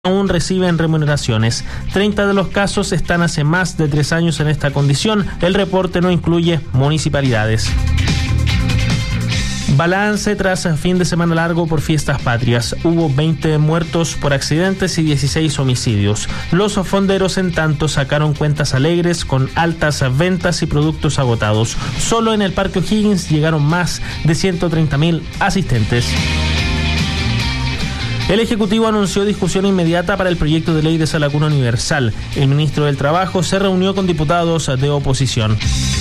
aún reciben remuneraciones. 30 de los casos están hace más de 3 años en esta condición. El reporte no incluye municipalidades. Balance tras fin de semana largo por fiestas patrias. Hubo 20 muertos por accidentes y 16 homicidios. Los fonderos, en tanto, sacaron cuentas alegres con altas ventas y productos agotados. Solo en el Parque O'Higgins llegaron más de 130.000 asistentes. El Ejecutivo anunció discusión inmediata para el proyecto de ley de sala cuna universal. El ministro del Trabajo se reunió con diputados de oposición.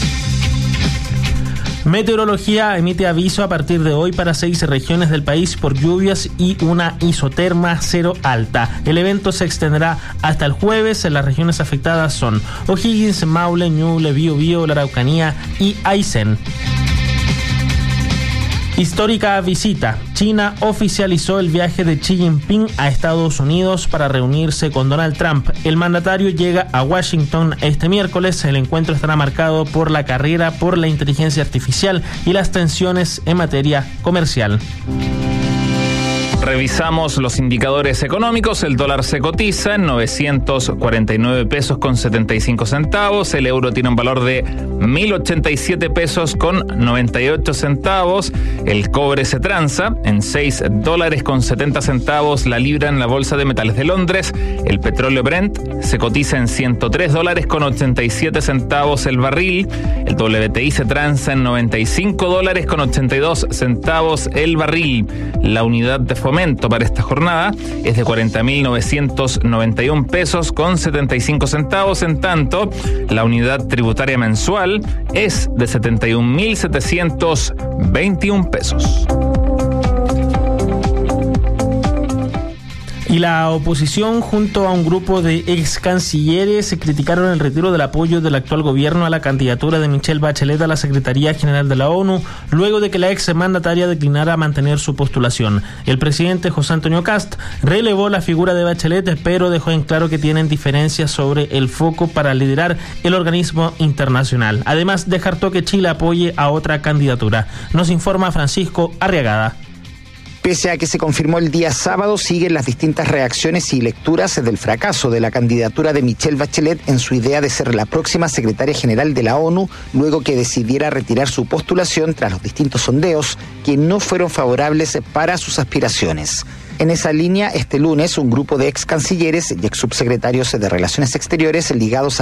Meteorología emite aviso a partir de hoy para 6 regiones del país por lluvias y una isoterma cero alta. El evento se extenderá hasta el jueves. Las regiones afectadas son O'Higgins, Maule, Ñuble, Biobío, la Araucanía y Aysén. Histórica visita. China oficializó el viaje de Xi Jinping a Estados Unidos para reunirse con Donald Trump. El mandatario llega a Washington este miércoles. El encuentro estará marcado por la carrera por la inteligencia artificial y las tensiones en materia comercial. Revisamos los indicadores económicos. El dólar se cotiza en 949 pesos con 75 centavos. El euro tiene un valor de 1.087 pesos con 98 centavos. El cobre se transa en 6 dólares con 70 centavos la libra en la Bolsa de Metales de Londres. El petróleo Brent se cotiza en 103 dólares con 87 centavos el barril. El WTI se transa en 95 dólares con 82 centavos el barril. La unidad de fomento para esta jornada es de 40.991 pesos con 75 centavos. En tanto, la unidad tributaria mensual es de 71.721 pesos. Y la oposición, junto a un grupo de ex cancilleres, criticaron el retiro del apoyo del actual gobierno a la candidatura de Michelle Bachelet a la Secretaría General de la ONU, luego de que la ex mandataria declinara mantener su postulación. El presidente José Antonio Kast relevó la figura de Bachelet, pero dejó en claro que tienen diferencias sobre el foco para liderar el organismo internacional. Además, descartó que Chile apoye a otra candidatura. Nos informa Francisco Arriagada. Pese a que se confirmó el día sábado, siguen las distintas reacciones y lecturas del fracaso de la candidatura de Michelle Bachelet en su idea de ser la próxima secretaria general de la ONU, luego que decidiera retirar su postulación tras los distintos sondeos que no fueron favorables para sus aspiraciones. En esa línea, este lunes, un grupo de ex cancilleres y ex subsecretarios de Relaciones Exteriores ligados a